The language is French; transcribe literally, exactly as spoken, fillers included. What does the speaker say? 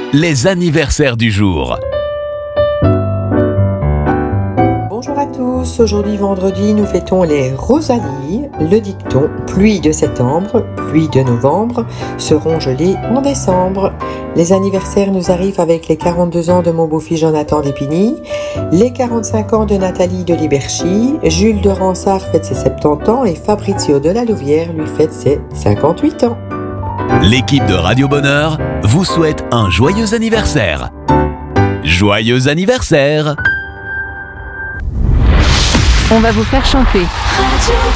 les anniversaires du jour. Bonjour à tous, aujourd'hui vendredi nous fêtons les Rosalie, le dicton pluie de septembre, pluie de novembre, seront gelées en décembre. Les anniversaires nous arrivent avec les quarante-deux ans de mon beau-fils Jonathan d'Épigny, les quarante-cinq ans de Nathalie de Liberchy, Jules de Ransard fête ses soixante-dix ans et Fabrizio de la Louvière lui fête ses cinquante-huit ans. L'équipe de Radio Bonheur vous souhaite un joyeux anniversaire. Joyeux anniversaire! On va vous faire chanter. Radio